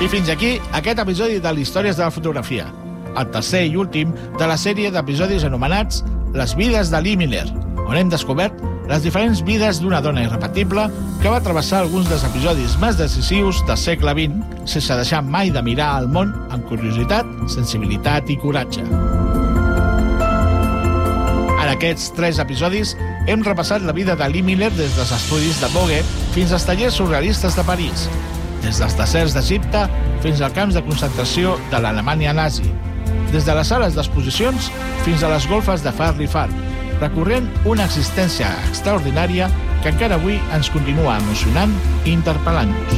I fins aquí aquest episodi de l'Històries de la fotografia, el tercer i últim de la sèrie d'episodis anomenats Les vides de Lee Miller, on hem descobert les diferents vides d'una dona irrepetible que va travessar alguns dels episodis més decisius del segle XX sense deixar mai de mirar al món amb curiositat, sensibilitat i coratge. En aquests 3 episodis hem repassat la vida de Lee Miller des dels estudis de Vogue fins als tallers surrealistes de París, des dels deserts d'Egipte fins als camps de concentració de l'Alemanya nazi, des de les sales d'exposicions fins a les golfes de Farley Farm, recorrent una existència extraordinària que encara avui ens continua emocionant i interpel·lant-nos.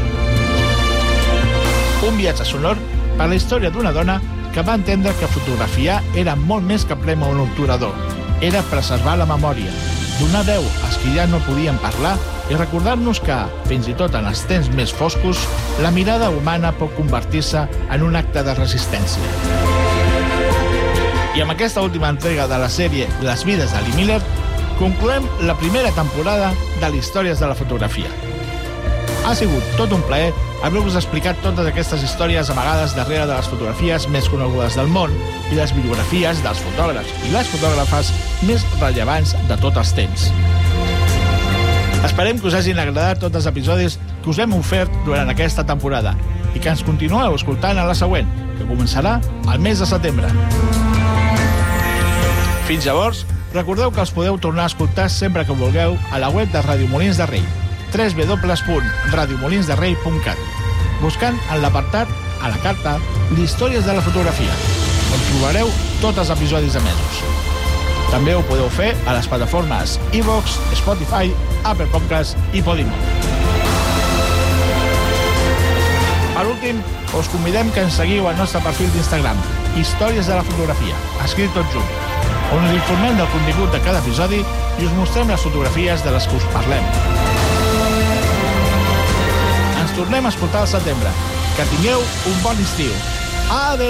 Un viatge sonor per la història d'una dona que va entendre que fotografiar era molt més que prémer un obturador. Era preservar la memòria, donar veu als qui ja no podien parlar i recordar-nos que, fins i tot en els temps més foscos, la mirada humana pot convertir-se en un acte de resistència. I amb aquesta última entrega de la sèrie Les vides de Lee Miller, concloem la primera temporada de l'Històries de la fotografia. Ha sigut tot un plaer haver-vos explicat totes aquestes històries amagades darrere de les fotografies més conegudes del món i les biografies dels fotògrafs i les fotògrafes més rellevants de tots els temps. Esperem que us hagin agradat tots els episodis que us hem ofert durant aquesta temporada i que ens continueu escoltant a la següent, que començarà al mes de setembre. Fins llavors, recordeu que els podeu tornar a escoltar sempre que vulgueu a la web de Ràdio Molins de Rei, www.radiomolinsderrei.cat, buscant en l'apartat, a la carta, l'Històries de la fotografia, on trobareu tots els episodis emesos. També ho podeu fer a les plataformes iVoox, Spotify, Apple Podcasts i Podimo. Per últim, us convidem que ens seguiu al nostre perfil d'Instagram, Històries de la fotografia, escrit tot junt, on us informem del contingut de cada episodi i us mostrem les fotografies de les que us parlem. Ens tornem a escoltar al setembre. Que tingueu un bon estiu. Adéu!